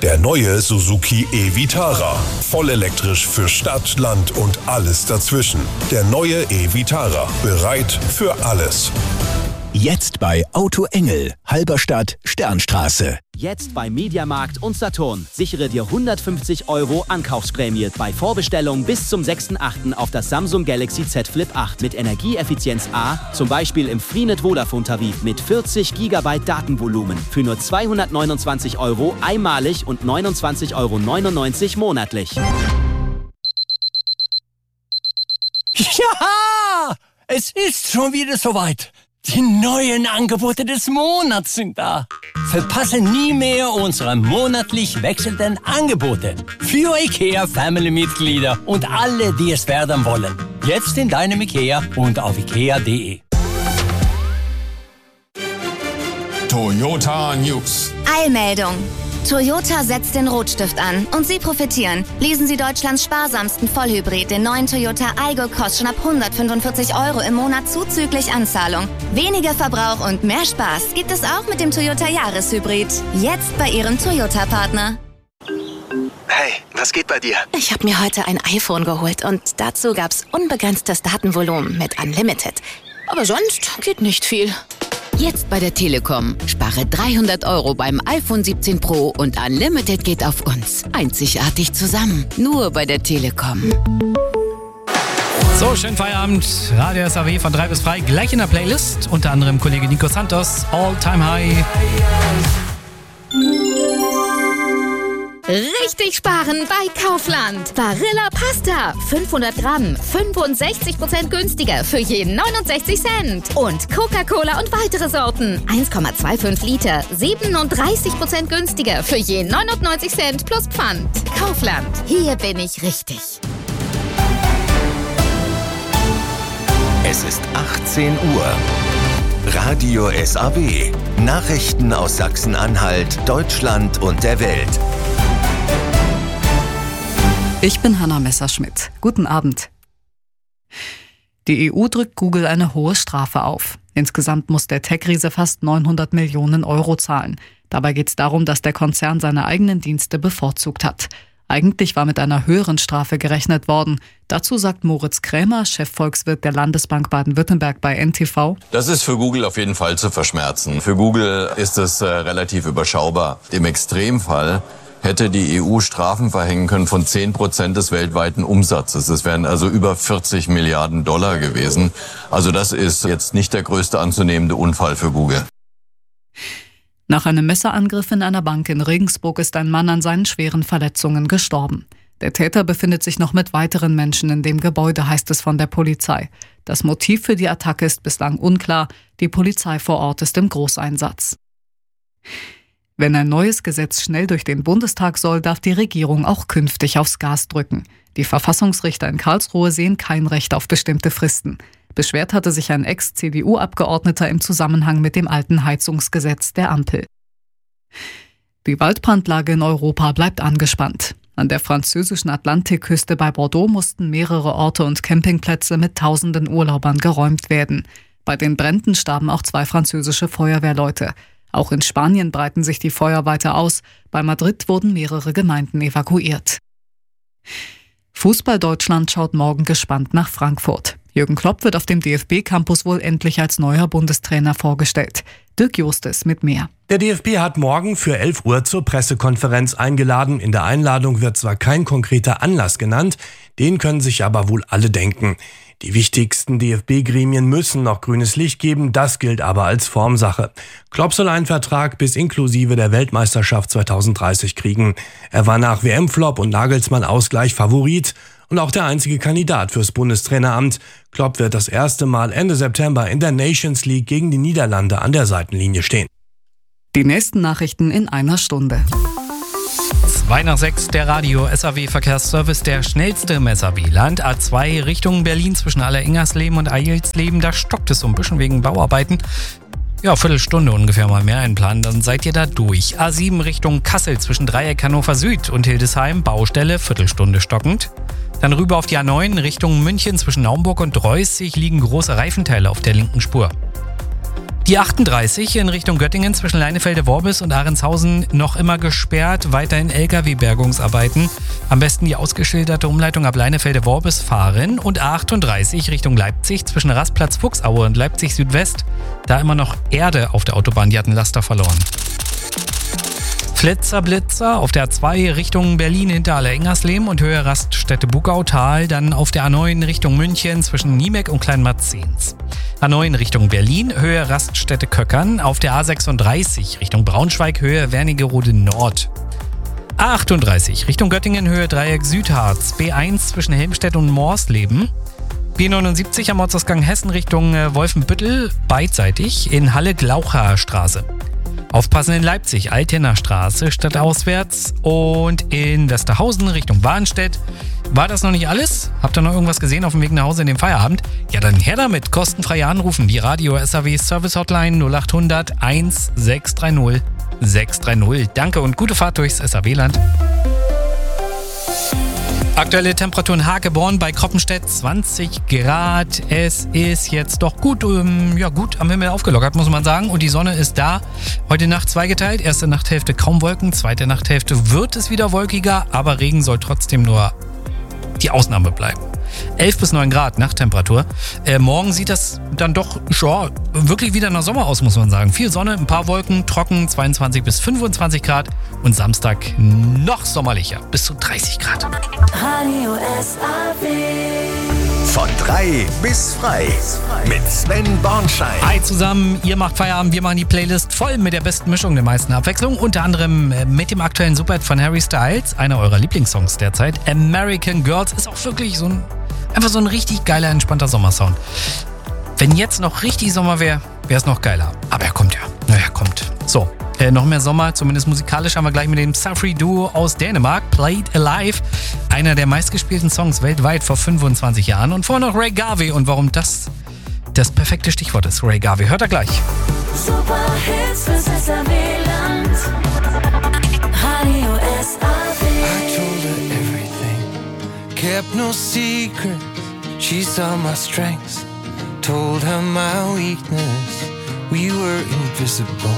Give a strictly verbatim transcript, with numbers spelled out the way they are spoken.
Der neue Suzuki e-Vitara. Vollelektrisch für Stadt, Land und alles dazwischen. Der neue e-Vitara. Bereit für alles. Jetzt bei Auto Engel, Halberstadt, Sternstraße. Jetzt bei Mediamarkt und Saturn. Sichere dir hundertfünfzig Euro Ankaufsprämie bei Vorbestellung bis zum sechsten achten auf das Samsung Galaxy Z Flip acht mit Energieeffizienz A, zum Beispiel im Freenet Vodafone Tarif mit vierzig Gigabyte Datenvolumen für nur zweihundertneunundzwanzig Euro einmalig und neunundzwanzig Euro neunundneunzig monatlich. Ja, es ist schon wieder soweit. Die neuen Angebote des Monats sind da. Verpasse nie mehr unsere monatlich wechselnden Angebote. Für IKEA Family-Mitglieder und alle, die es werden wollen. Jetzt in deinem IKEA und auf ikea punkt de. Toyota News. Eilmeldung. Toyota setzt den Rotstift an und Sie profitieren. Leasen Sie Deutschlands sparsamsten Vollhybrid, den neuen Toyota Aygo, kostet schon ab hundertfünfundvierzig Euro im Monat zuzüglich Anzahlung. Weniger Verbrauch und mehr Spaß gibt es auch mit dem Toyota Jahreshybrid. Jetzt bei Ihrem Toyota-Partner. Hey, was geht bei dir? Ich habe mir heute ein iPhone geholt und dazu gab's unbegrenztes Datenvolumen mit Unlimited. Aber sonst geht nicht viel. Jetzt bei der Telekom. Spare dreihundert Euro beim iPhone siebzehn Pro und Unlimited geht auf uns. Einzigartig zusammen. Nur bei der Telekom. So, schönen Feierabend. Radio S A W von drei bis frei. Gleich in der Playlist. Unter anderem Kollege Nico Santos. All Time High. Richtig sparen bei Kaufland. Barilla Pasta. fünfhundert Gramm. fünfundsechzig Prozent günstiger für jeden neunundsechzig Cent. Und Coca-Cola und weitere Sorten. eins Komma fünfundzwanzig Liter. siebenunddreißig Prozent günstiger für jeden neunundneunzig Cent plus Pfand. Kaufland. Hier bin ich richtig. Es ist achtzehn Uhr. Radio S A W. Nachrichten aus Sachsen-Anhalt, Deutschland und der Welt. Ich bin Hanna Messerschmidt. Guten Abend. Die E U drückt Google eine hohe Strafe auf. Insgesamt muss der Tech-Riese fast neunhundert Millionen Euro zahlen. Dabei geht es darum, dass der Konzern seine eigenen Dienste bevorzugt hat. Eigentlich war mit einer höheren Strafe gerechnet worden. Dazu sagt Moritz Krämer, Chefvolkswirt der Landesbank Baden-Württemberg bei N T V. Das ist für Google auf jeden Fall zu verschmerzen. Für Google ist es äh, relativ überschaubar. Im Extremfall hätte die E U Strafen verhängen können von zehn Prozent des weltweiten Umsatzes. Es wären also über vierzig Milliarden Dollar gewesen. Also das ist jetzt nicht der größte anzunehmende Unfall für Google. Nach einem Messerangriff in einer Bank in Regensburg ist ein Mann an seinen schweren Verletzungen gestorben. Der Täter befindet sich noch mit weiteren Menschen in dem Gebäude, heißt es von der Polizei. Das Motiv für die Attacke ist bislang unklar. Die Polizei vor Ort ist im Großeinsatz. Wenn ein neues Gesetz schnell durch den Bundestag soll, darf die Regierung auch künftig aufs Gas drücken. Die Verfassungsrichter in Karlsruhe sehen kein Recht auf bestimmte Fristen. Beschwert hatte sich ein Ex-C D U-Abgeordneter im Zusammenhang mit dem alten Heizungsgesetz der Ampel. Die Waldbrandlage in Europa bleibt angespannt. An der französischen Atlantikküste bei Bordeaux mussten mehrere Orte und Campingplätze mit tausenden Urlaubern geräumt werden. Bei den Bränden starben auch zwei französische Feuerwehrleute. Auch in Spanien breiten sich die Feuer weiter aus. Bei Madrid wurden mehrere Gemeinden evakuiert. Fußball-Deutschland schaut morgen gespannt nach Frankfurt. Jürgen Klopp wird auf dem D F B-Campus wohl endlich als neuer Bundestrainer vorgestellt. Dirk Justes mit mehr. Der D F B hat morgen für elf Uhr zur Pressekonferenz eingeladen. In der Einladung wird zwar kein konkreter Anlass genannt, den können sich aber wohl alle denken. Die wichtigsten D F B-Gremien müssen noch grünes Licht geben, das gilt aber als Formsache. Klopp soll einen Vertrag bis inklusive der Weltmeisterschaft zweitausenddreißig kriegen. Er war nach W M-Flop und Nagelsmann-Ausgleich Favorit und auch der einzige Kandidat fürs Bundestraineramt. Klopp wird das erste Mal Ende September in der Nations League gegen die Niederlande an der Seitenlinie stehen. Die nächsten Nachrichten in einer Stunde. zwei nach sechs, der Radio S A W Verkehrsservice, der schnellste im S A W-Land. A zwei Richtung Berlin zwischen Aller-Ingersleben und Eilsleben, da stockt es so ein bisschen wegen Bauarbeiten. Ja, Viertelstunde ungefähr mal mehr einplanen, dann seid ihr da durch. A sieben Richtung Kassel zwischen Dreieck Hannover Süd und Hildesheim, Baustelle, Viertelstunde stockend. Dann rüber auf die A neun Richtung München zwischen Naumburg und Reußig liegen große Reifenteile auf der linken Spur. Die achtunddreißig in Richtung Göttingen zwischen Leinefelde-Worbis und Ahrentshausen noch immer gesperrt. Weiterhin L K W-Bergungsarbeiten. Am besten die ausgeschilderte Umleitung ab Leinefelde-Worbis fahren. Und A achtunddreißig Richtung Leipzig zwischen Rastplatz-Fuchsaue und Leipzig Südwest. Da immer noch Erde auf der Autobahn, die hat einen Laster verloren. Flitzer, Blitzer auf der A zwei Richtung Berlin hinter Aller-Ingersleben und Höhe Raststätte Bugautal. Dann auf der A neun Richtung München zwischen Niemek und Kleinmarzens. A neun Richtung Berlin, Höhe Raststätte Köckern. Auf der A sechsunddreißig Richtung Braunschweig, Höhe Wernigerode Nord. A achtunddreißig Richtung Göttingen, Höhe Dreieck Südharz. B eins zwischen Helmstedt und Morsleben. B neunundsiebzig am Ortsausgang Hessen Richtung Wolfenbüttel, beidseitig in Halle-Glaucher Straße. Aufpassen in Leipzig, Altener Straße stadtauswärts und in Westerhausen Richtung Warnstedt. War das noch nicht alles? Habt ihr noch irgendwas gesehen auf dem Weg nach Hause in den Feierabend? Ja, dann her damit. Kostenfrei anrufen. Die Radio S A W Service Hotline null acht hundert sechs drei null sechs drei null. Danke und gute Fahrt durchs S A W-Land. Aktuelle Temperatur in Hageborn bei Kroppenstedt zwanzig Grad. Es ist jetzt doch gut, ähm, ja, gut am Himmel aufgelockert, muss man sagen. Und die Sonne ist da. Heute Nacht zweigeteilt. Erste Nachthälfte kaum Wolken. Zweite Nachthälfte wird es wieder wolkiger. Aber Regen soll trotzdem nur die Ausnahme bleiben. elf bis neun Grad Nachttemperatur. Äh, morgen sieht das dann doch ja, wirklich wieder nach Sommer aus, muss man sagen. Viel Sonne, ein paar Wolken, trocken, zweiundzwanzig bis fünfundzwanzig Grad. Und Samstag noch sommerlicher, bis zu dreißig Grad. Radio S A W. Von drei bis frei mit Sven Bornschein. Hi zusammen, ihr macht Feierabend, wir machen die Playlist voll mit der besten Mischung der meisten Abwechslung. Unter anderem mit dem aktuellen Superhit von Harry Styles, einer eurer Lieblingssongs derzeit. American Girls ist auch wirklich so ein, einfach so ein richtig geiler, entspannter Sommersound. Wenn jetzt noch richtig Sommer wäre, wäre es noch geiler. Aber er kommt ja. Naja, kommt. So. Äh, noch mehr Sommer, zumindest musikalisch, haben wir gleich mit dem Safri-Duo aus Dänemark, Played Alive, einer der meistgespielten Songs weltweit vor fünfundzwanzig Jahren. Und vorher noch Ray Garvey und warum das das perfekte Stichwort ist. Ray Garvey, hört er gleich. Super Hits fürs S A W-Land. Radio S A W. I told her everything, kept no secret. She saw my strengths, told her my weakness. We were invisible.